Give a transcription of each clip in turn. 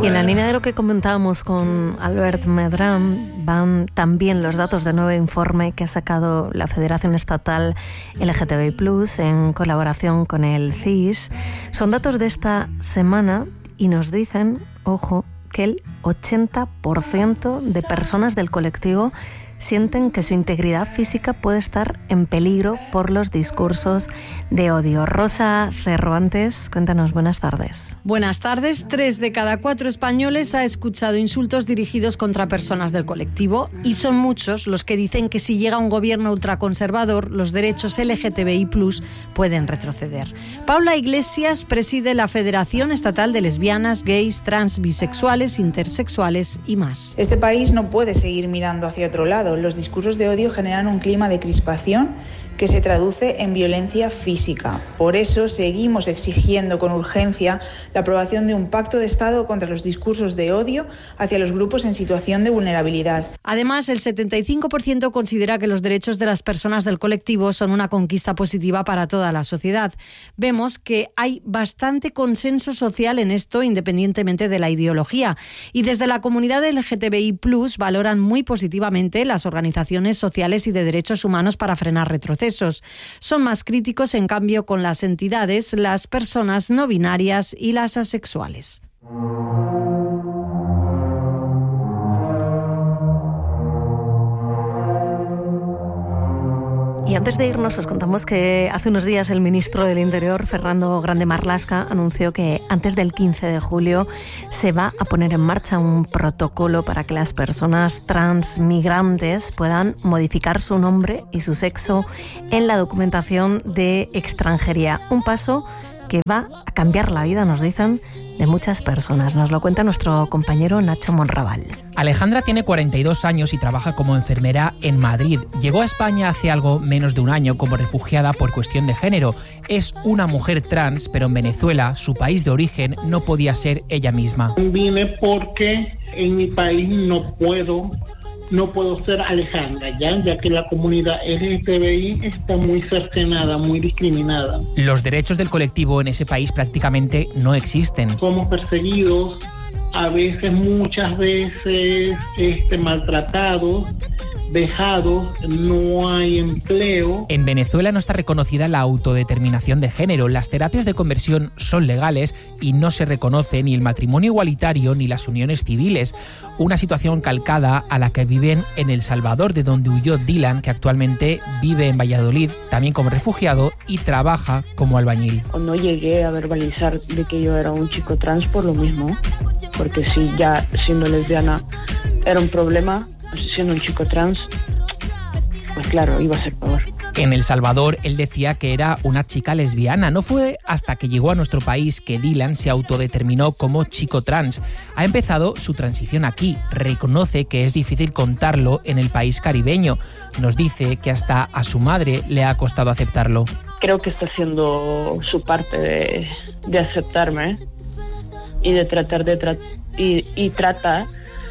en la línea de lo que comentábamos con Albert Medran, van también los datos del nuevo informe que ha sacado la Federación Estatal LGTBI+, en colaboración con el CIS. Son datos de esta semana y nos dicen, ojo, que el 80% de personas del colectivo sienten que su integridad física puede estar en peligro por los discursos de odio. Rosa Cervantes, cuéntanos, buenas tardes. Buenas tardes. 3 de cada 4 españoles ha escuchado insultos dirigidos contra personas del colectivo y son muchos los que dicen que si llega un gobierno ultraconservador, los derechos LGTBI+ pueden retroceder. Paula Iglesias preside la Federación Estatal de Lesbianas, Gays, Trans, Bisexuales, Intersexuales y más. Este país no puede seguir mirando hacia otro lado. Los discursos de odio generan un clima de crispación que se traduce en violencia física. Por eso seguimos exigiendo con urgencia la aprobación de un pacto de Estado contra los discursos de odio hacia los grupos en situación de vulnerabilidad. Además, el 75% considera que los derechos de las personas del colectivo son una conquista positiva para toda la sociedad. Vemos que hay bastante consenso social en esto, independientemente de la ideología. Y desde la comunidad LGTBI+ valoran muy positivamente las organizaciones sociales y de derechos humanos para frenar retrocesos. Son más críticos, en cambio, con las entidades, las personas no binarias y las asexuales. Y antes de irnos, os contamos que hace unos días el ministro del Interior, Fernando Grande Marlaska, anunció que antes del 15 de julio se va a poner en marcha un protocolo para que las personas transmigrantes puedan modificar su nombre y su sexo en la documentación de extranjería. Un paso que va a cambiar la vida, nos dicen, de muchas personas. Nos lo cuenta nuestro compañero Nacho Monraval. Alejandra tiene 42 años y trabaja como enfermera en Madrid. Llegó a España hace algo menos de un año como refugiada por cuestión de género. Es una mujer trans, pero en Venezuela, su país de origen, no podía ser ella misma. Vine porque en mi país no puedo ser Alejandra, ya que la comunidad LGTBI está muy cercenada, muy discriminada. Los derechos del colectivo en ese país prácticamente no existen. Somos perseguidos, a veces, muchas veces, maltratados, dejados, no hay empleo. En Venezuela no está reconocida la autodeterminación de género. Las terapias de conversión son legales y no se reconoce ni el matrimonio igualitario ni las uniones civiles. Una situación calcada a la que viven en El Salvador, de donde huyó Dylan, que actualmente vive en Valladolid, también como refugiado, y trabaja como albañil. No llegué a verbalizar de que yo era un chico trans por lo mismo, porque si ya siendo lesbiana era un problema, siendo un chico trans, pues claro, iba a ser peor. En El Salvador, él decía que era una chica lesbiana. No fue hasta que llegó a nuestro país que Dylan se autodeterminó como chico trans. Ha empezado su transición aquí. Reconoce que es difícil contarlo en el país caribeño. Nos dice que hasta a su madre le ha costado aceptarlo. Creo que está haciendo su parte de aceptarme y de tratar y trata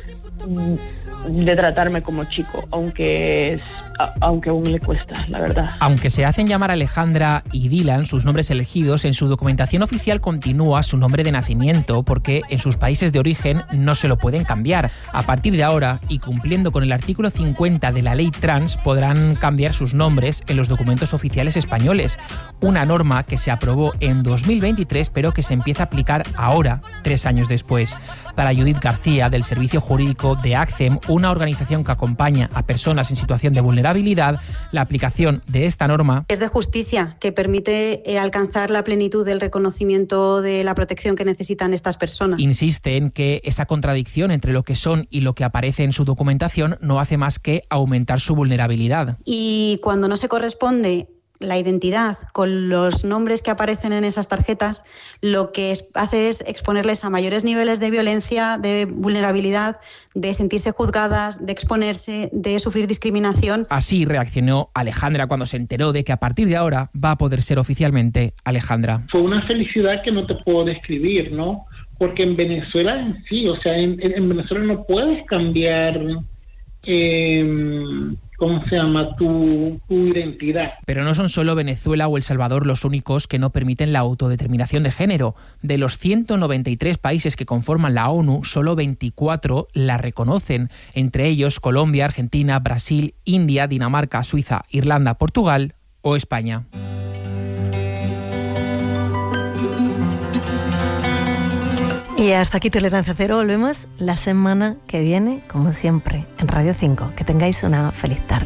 de tratarme como chico, aunque aún le cuesta, la verdad. Aunque se hacen llamar Alejandra y Dylan, sus nombres elegidos, en su documentación oficial continúa su nombre de nacimiento, porque en sus países de origen no se lo pueden cambiar. A partir de ahora, y cumpliendo con el artículo 50 de la ley trans, podrán cambiar sus nombres en los documentos oficiales españoles. Una norma que se aprobó en 2023, pero que se empieza a aplicar ahora, 3 años después. Para Judith García, del Servicio Jurídico de ACCEM, una organización que acompaña a personas en situación de vulnerabilidad, la aplicación de esta norma es de justicia, que permite alcanzar la plenitud del reconocimiento de la protección que necesitan estas personas. Insiste en que esa contradicción entre lo que son y lo que aparece en su documentación no hace más que aumentar su vulnerabilidad. Y cuando no se corresponde la identidad con los nombres que aparecen en esas tarjetas, lo que hace es exponerles a mayores niveles de violencia, de vulnerabilidad, de sentirse juzgadas, de exponerse, de sufrir discriminación. Así reaccionó Alejandra cuando se enteró de que a partir de ahora va a poder ser oficialmente Alejandra. Fue una felicidad que no te puedo describir, ¿no? Porque en Venezuela en Venezuela no puedes cambiar tu identidad. Pero no son solo Venezuela o El Salvador los únicos que no permiten la autodeterminación de género. De los 193 países que conforman la ONU, solo 24 la reconocen, entre ellos Colombia, Argentina, Brasil, India, Dinamarca, Suiza, Irlanda, Portugal o España. Y hasta aquí Tolerancia Cero. Volvemos la semana que viene, como siempre, en Radio 5. Que tengáis una feliz tarde.